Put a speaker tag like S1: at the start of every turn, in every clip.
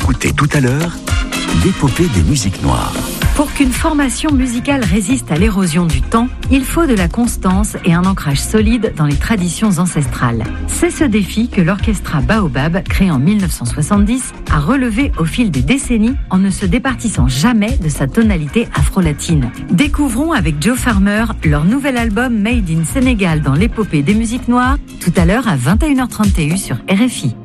S1: écoutez tout à l'heure l'épopée des musiques noires.
S2: Pour qu'une formation musicale résiste à l'érosion du temps, il faut de la constance et un ancrage solide dans les traditions ancestrales. C'est ce défi que l'orchestra Baobab, créé en 1970, a relevé au fil des décennies en ne se départissant jamais de sa tonalité afro-latine. Découvrons avec Joe Farmer leur nouvel album Made in Sénégal dans l'épopée des musiques noires, tout à l'heure à 21h31 sur RFI.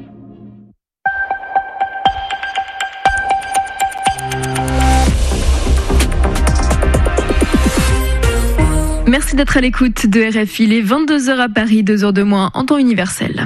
S3: Merci d'être à l'écoute de RFI, il est 22h à Paris, 2h de moins en temps universel.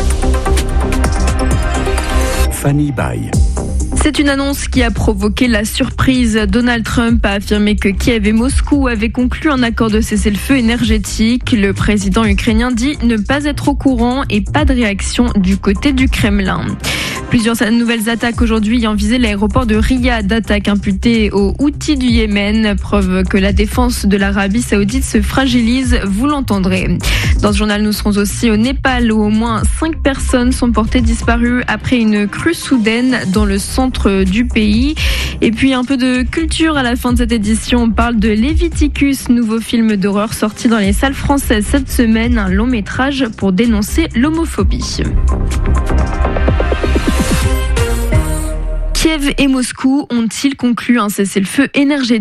S1: Fanny Baye.
S3: C'est une annonce qui a provoqué la surprise. Donald Trump a affirmé que Kiev et Moscou avaient conclu un accord de cessez-le-feu énergétique. Le président ukrainien dit ne pas être au courant et pas de réaction du côté du Kremlin. Plusieurs nouvelles attaques aujourd'hui ayant visé l'aéroport de Riyad, attaques imputées aux Houthis du Yémen, preuve que la défense de l'Arabie Saoudite se fragilise, vous l'entendrez. Dans ce journal, nous serons aussi au Népal où au moins 5 personnes sont portées disparues après une crue soudaine dans le centre du pays. Et puis un peu de culture à la fin de cette édition, on parle de Leviticus, nouveau film d'horreur sorti dans les salles françaises cette semaine, un long métrage pour dénoncer l'homophobie. Kiev et Moscou ont-ils conclu un cessez-le-feu énergétique ?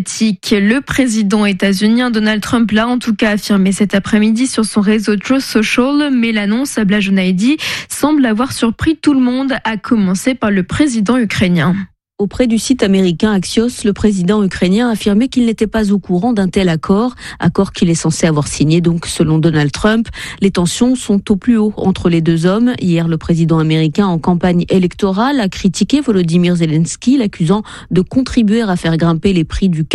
S3: Le président états-unien Donald Trump l'a en tout cas affirmé cet après-midi sur son réseau Truth Social, mais l'annonce, Abla Jonaidi, semble avoir surpris tout le monde, à commencer par le président ukrainien.
S4: Auprès du site américain Axios, le président ukrainien a affirmé qu'il n'était pas au courant d'un tel accord qu'il est censé avoir signé. Donc, selon Donald Trump, les tensions sont au plus haut entre les deux hommes. Hier, le président américain en campagne électorale a critiqué Volodymyr Zelensky, l'accusant de contribuer à faire grimper les prix du